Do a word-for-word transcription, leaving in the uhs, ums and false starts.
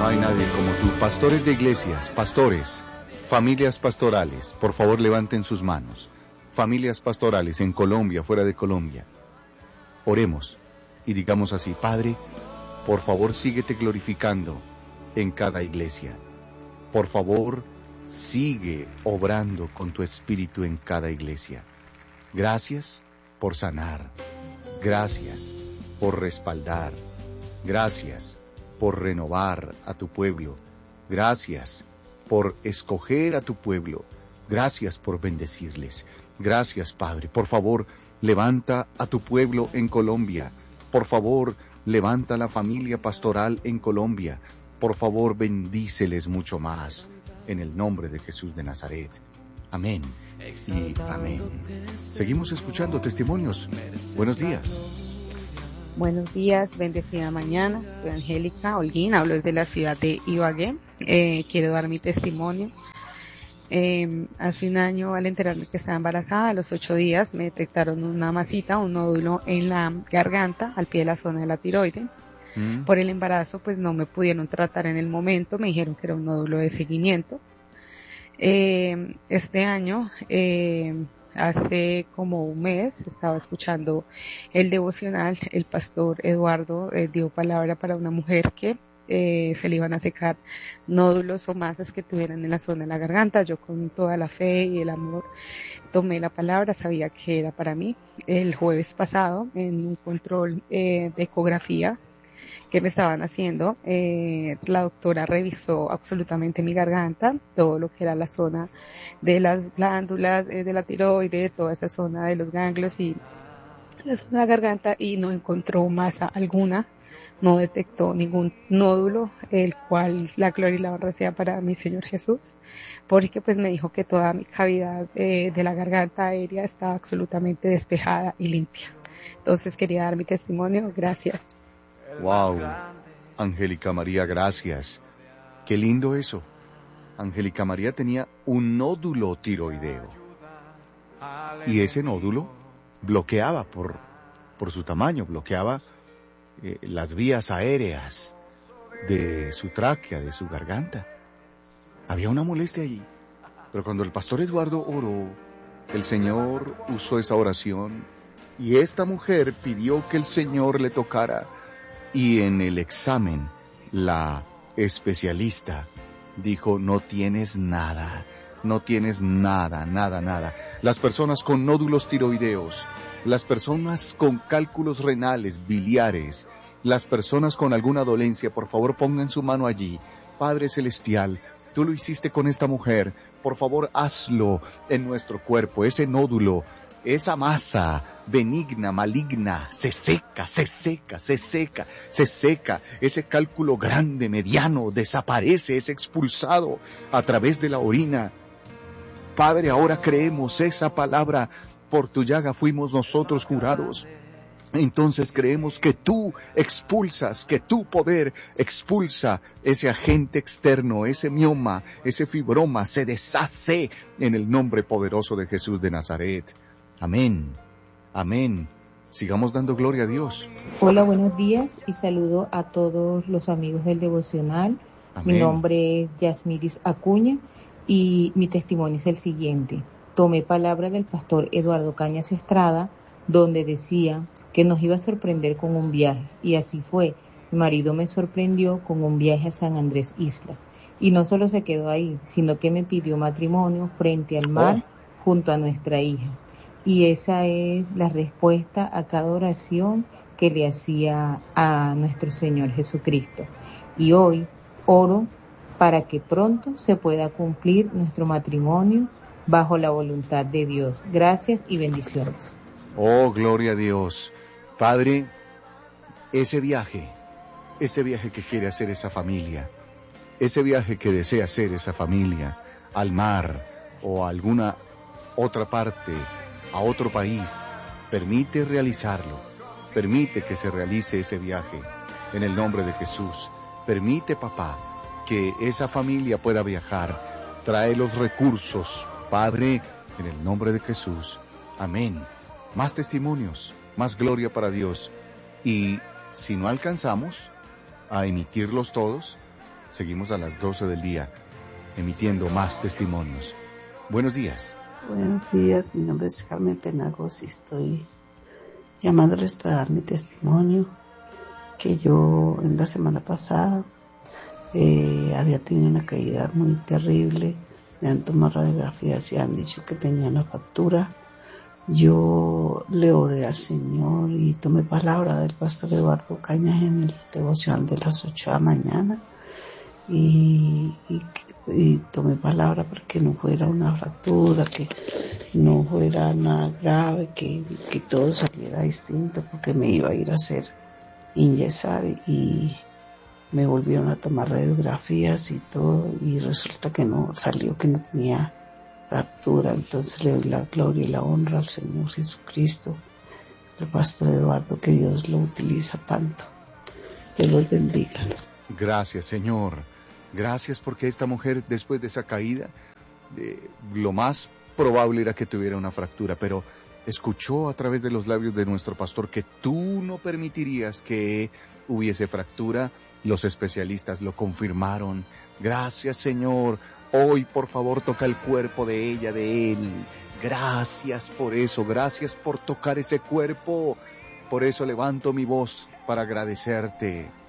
No hay nadie como tú. Pastores de iglesias, pastores, familias pastorales, por favor levanten sus manos. Familias pastorales en Colombia, fuera de Colombia. Oremos y digamos así: Padre, por favor síguete glorificando en cada iglesia. Por favor, sigue obrando con tu espíritu en cada iglesia. Gracias por sanar. Gracias por respaldar. Gracias por renovar a tu pueblo. Gracias por escoger a tu pueblo. Gracias por bendecirles. Gracias, Padre. Por favor, levanta a tu pueblo en Colombia. Por favor, levanta a la familia pastoral en Colombia. Por favor, bendíceles mucho más. En el nombre de Jesús de Nazaret. Amén y amén. Seguimos escuchando testimonios. Buenos días. Buenos días, bendecida mañana. Soy Angélica Holguín, hablo desde la ciudad de Ibagué. Eh, quiero dar mi testimonio. Eh, hace un año, al enterarme que estaba embarazada, a los ocho días me detectaron una masita, un nódulo en la garganta, al pie de la zona de la tiroide. Mm. Por el embarazo, pues no me pudieron tratar en el momento, me dijeron que era un nódulo de seguimiento. Eh, este año, eh, hace como un mes, estaba escuchando el devocional. El pastor Eduardo eh, dio palabra para una mujer que eh, se le iban a secar nódulos o masas que tuvieran en la zona de la garganta. Yo, con toda la fe y el amor, tomé la palabra, sabía que era para mí. El jueves pasado, en un control eh, de ecografía que me estaban haciendo, eh, la doctora revisó absolutamente mi garganta, todo lo que era la zona de las glándulas, eh, de la tiroide, toda esa zona de los ganglios y la zona de la garganta, y no encontró masa alguna, no detectó ningún nódulo, el cual la gloria y la honra sea para mi Señor Jesús, porque pues me dijo que toda mi cavidad eh, de la garganta aérea estaba absolutamente despejada y limpia. Entonces quería dar mi testimonio. Gracias. Wow, Angélica María, gracias. Qué lindo eso. Angélica María tenía un nódulo tiroideo. Y ese nódulo bloqueaba por, por su tamaño, bloqueaba eh, las vías aéreas de su tráquea, de su garganta. Había una molestia allí. Pero cuando el pastor Eduardo oró, el Señor usó esa oración y esta mujer pidió que el Señor le tocara. Y en el examen, la especialista dijo: no tienes nada, no tienes nada, nada, nada. Las personas con nódulos tiroideos, las personas con cálculos renales, biliares, las personas con alguna dolencia, por favor pongan su mano allí. Padre Celestial, tú lo hiciste con esta mujer, por favor hazlo en nuestro cuerpo. Ese nódulo, esa masa benigna, maligna, se seca, se seca, se seca, se seca. Ese cálculo grande, mediano, desaparece, es expulsado a través de la orina. Padre, ahora creemos esa palabra: por tu llaga fuimos nosotros curados. Entonces creemos que tú expulsas, que tu poder expulsa ese agente externo, ese mioma, ese fibroma, se deshace en el nombre poderoso de Jesús de Nazaret. Amén, amén. Sigamos dando gloria a Dios. Hola, buenos días y saludo a todos los amigos del devocional. Amén. Mi nombre es Yasmiris Acuña y mi testimonio es el siguiente. Tomé palabra del pastor Eduardo Cañas Estrada, donde decía que nos iba a sorprender con un viaje, y así fue. Mi marido me sorprendió con un viaje a San Andrés Isla, y no solo se quedó ahí, sino que me pidió matrimonio frente al mar, oh, junto a nuestra hija. Y esa es la respuesta a cada oración que le hacía a nuestro Señor Jesucristo. Y hoy oro para que pronto se pueda cumplir nuestro matrimonio bajo la voluntad de Dios. Gracias y bendiciones. Oh, gloria a Dios. Padre, ese viaje, ese viaje que quiere hacer esa familia, ese viaje que desea hacer esa familia al mar o a alguna otra parte, a otro país, permite realizarlo, permite que se realice ese viaje en el nombre de Jesús. Permite, papá, que esa familia pueda viajar. Trae los recursos, Padre, en el nombre de Jesús. Amén. Más testimonios, más gloria para Dios. Y si no alcanzamos a emitirlos todos, Seguimos a las doce del día, emitiendo más testimonios. Buenos días. Buenos días, mi nombre es Carmen Penagos y estoy llamándoles para dar mi testimonio, que yo en la semana pasada eh, había tenido una caída muy terrible. Me han tomado radiografías y han dicho que tenía una fractura. Yo le oré al Señor y tomé palabra del pastor Eduardo Cañas en el devocional de las ocho de la mañana y, y, y tomé palabra para que no fuera una fractura, que no fuera nada grave, que, que todo saliera distinto, porque me iba a ir a hacer inyesar y me volvieron a tomar radiografías y todo y resulta que no, salió que no tenía fractura. Entonces le doy la gloria y la honra al Señor Jesucristo, al pastor Eduardo, que Dios lo utiliza tanto. Que los bendiga. Gracias, Señor. Gracias porque esta mujer, después de esa caída, de, lo más probable era que tuviera una fractura, pero escuchó a través de los labios de nuestro pastor que tú no permitirías que hubiese fractura. Los especialistas lo confirmaron. Gracias, Señor. Hoy, por favor, toca el cuerpo de ella, de él. Gracias por eso. Gracias por tocar ese cuerpo. Por eso levanto mi voz para agradecerte.